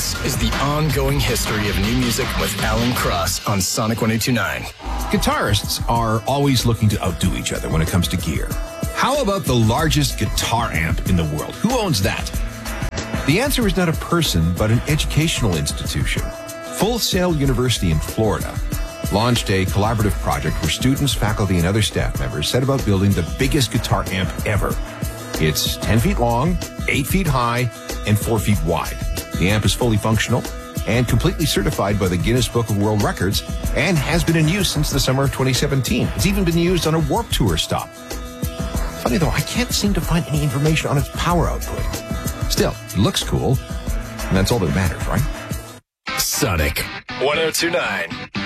This is the ongoing history of new music with Alan Cross on Sonic 102.9. Guitarists are always looking to outdo each other when it comes to gear. How about the largest guitar amp in the world? Who owns that? The answer is not a person, but an educational institution. Full Sail University in Florida launched a collaborative project where students, faculty, and other staff members set about building the biggest guitar amp ever. It's 10 feet long, 8 feet high, and 4 feet wide. The amp is fully functional and completely certified by the Guinness Book of World Records and has been in use since the summer of 2017. It's even been used on a Warped Tour stop. Funny though, I can't seem to find any information on its power output. Still, it looks cool, and that's all that matters, right? Sonic 102.9.